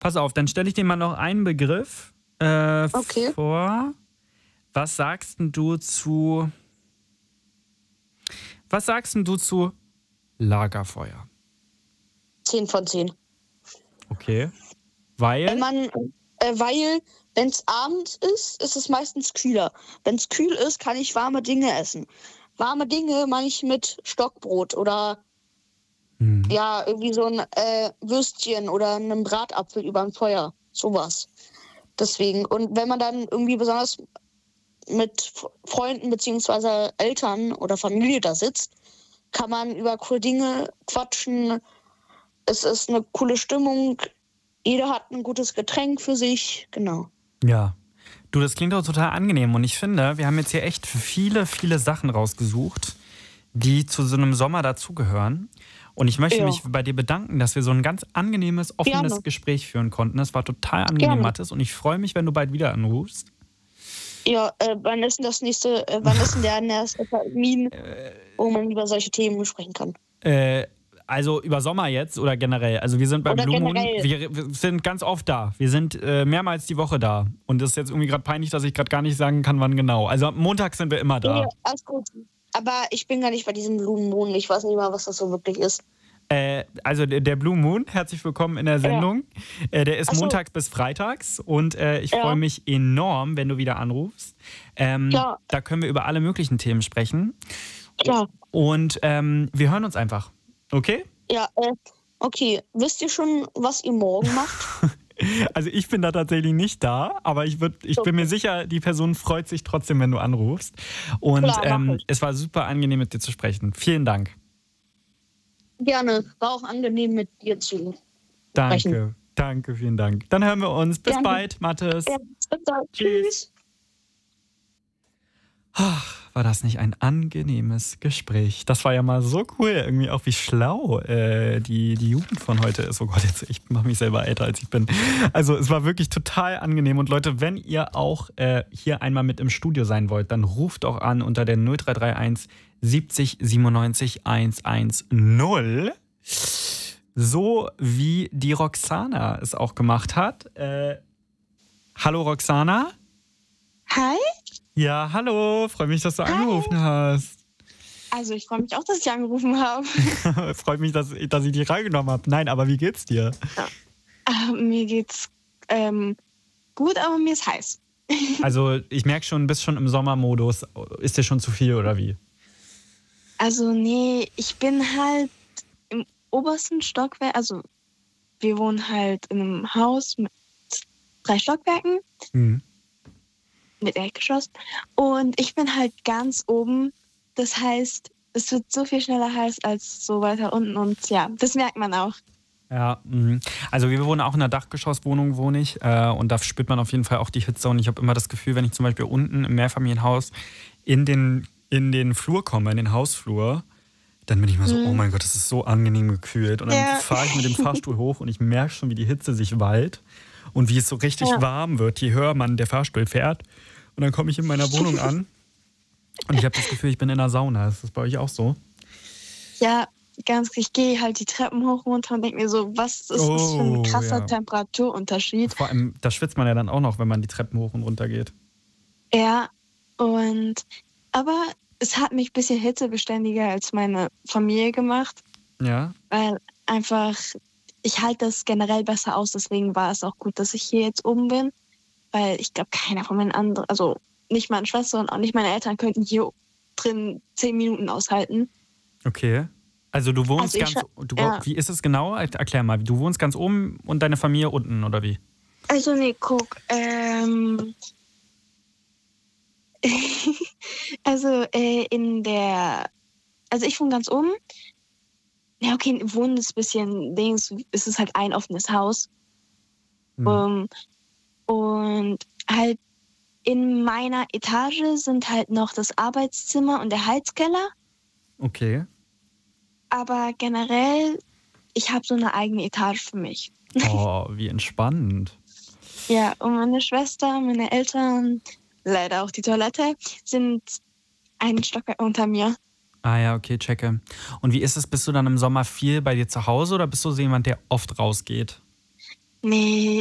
Pass auf, dann stelle ich dir mal noch einen Begriff Okay. vor. Was sagst denn du zu Lagerfeuer? 10 von 10. Okay. Weil? Weil, wenn es abends ist, ist es meistens kühler. Wenn es kühl ist, kann ich warme Dinge essen. Warme Dinge meine ich mit Stockbrot oder ja, irgendwie so ein Würstchen oder einen Bratapfel über dem Feuer. Sowas. Deswegen. Und wenn man dann irgendwie besonders mit Freunden bzw. Eltern oder Familie da sitzt, kann man über coole Dinge quatschen. Es ist eine coole Stimmung. Jeder hat ein gutes Getränk für sich. Genau. Ja. Du, das klingt doch total angenehm. Und ich finde, wir haben jetzt hier echt viele, viele Sachen rausgesucht, die zu so einem Sommer dazugehören. Und ich möchte mich bei dir bedanken, dass wir so ein ganz angenehmes, offenes Gespräch führen konnten. Es war total angenehm, Mathis. Und ich freue mich, wenn du bald wieder anrufst. Ja, wann ist denn der nächste Termin, wo man über solche Themen sprechen kann? Also über Sommer jetzt oder generell? Also wir sind beim Blue Moon, wir sind ganz oft da. Wir sind mehrmals die Woche da. Und es ist jetzt irgendwie gerade peinlich, dass ich gerade gar nicht sagen kann, wann genau. Also am Montag sind wir immer da. Ja, alles gut. Aber ich bin gar nicht bei diesem Blue Moon. Ich weiß nicht mal, was das so wirklich ist. Also der Blue Moon, herzlich willkommen in der Sendung. Der ist montags bis freitags und ich freue mich enorm, wenn du wieder anrufst. Da können wir über alle möglichen Themen sprechen. Klar. Und wir hören uns einfach. Okay? Ja, okay. Wisst ihr schon, was ihr morgen macht? Also ich bin da tatsächlich nicht da, aber ich bin mir sicher, die Person freut sich trotzdem, wenn du anrufst. Und klar, es war super angenehm, mit dir zu sprechen. Vielen Dank. Gerne. War auch angenehm, mit dir zu sprechen. Danke, vielen Dank. Dann hören wir uns. Bis bald, Mathis. Ja, bis dann. Tschüss. Ach, war das nicht ein angenehmes Gespräch? Das war ja mal so cool, irgendwie auch wie schlau die Jugend von heute ist. Oh Gott, jetzt ich mache mich selber älter, als ich bin. Also es war wirklich total angenehm. Und Leute, wenn ihr auch hier einmal mit im Studio sein wollt, dann ruft auch an unter der 0331 70 97 110. So wie die Roxana es auch gemacht hat. Hallo Roxana. Hi. Ja, hallo. Freue mich, dass du angerufen hast. Also ich freue mich auch, dass ich angerufen habe. Freut mich, dass ich dich reingenommen habe. Nein, aber wie geht's dir? Mir geht's gut, aber mir ist heiß. Also ich merke schon, du bist schon im Sommermodus. Ist dir schon zu viel oder wie? Also nee, ich bin halt im obersten Stockwerk. Also wir wohnen halt in einem Haus mit 3 Stockwerken. Mit Erdgeschoss. Und ich bin halt ganz oben. Das heißt, es wird so viel schneller heiß als so weiter unten. Und ja, das merkt man auch. Ja, also wir wohnen auch in einer Dachgeschosswohnung, wohne ich. Und da spürt man auf jeden Fall auch die Hitze. Und ich habe immer das Gefühl, wenn ich zum Beispiel unten im Mehrfamilienhaus in den Flur komme, in den Hausflur, dann bin ich mal so, oh mein Gott, das ist so angenehm gekühlt. Und dann fahre ich mit dem Fahrstuhl hoch und ich merke schon, wie die Hitze sich wallt. Und wie es so richtig warm wird, je höher man der Fahrstuhl fährt. Und dann komme ich in meiner Wohnung an und ich habe das Gefühl, ich bin in einer Sauna. Ist das bei euch auch so? Ja, ich gehe halt die Treppen hoch runter und denke mir so, was ist das für ein krasser Temperaturunterschied? Vor allem, da schwitzt man ja dann auch noch, wenn man die Treppen hoch und runter geht. Ja, aber es hat mich ein bisschen hitzebeständiger als meine Familie gemacht. Ja. Weil einfach, ich halte das generell besser aus, deswegen war es auch gut, dass ich hier jetzt oben bin. Weil ich glaube, keiner von meinen anderen, also nicht meine Schwester und auch nicht meine Eltern könnten hier drin 10 Minuten aushalten. Okay. Also du wohnst wie ist es genau? Erklär mal, du wohnst ganz oben und deine Familie unten, oder wie? Also nee, guck, also ich wohne ganz oben. Ja, okay, wohnen ist ein bisschen, es ist halt ein offenes Haus. Und halt in meiner Etage sind halt noch das Arbeitszimmer und der Heizkeller. Okay. Aber generell, ich habe so eine eigene Etage für mich. Oh, wie entspannend. Ja, und meine Schwester, meine Eltern, leider auch die Toilette, sind einen Stockwerk unter mir. Ah ja, okay, checke. Und wie ist es, bist du dann im Sommer viel bei dir zu Hause oder bist du so jemand, der oft rausgeht? Nee,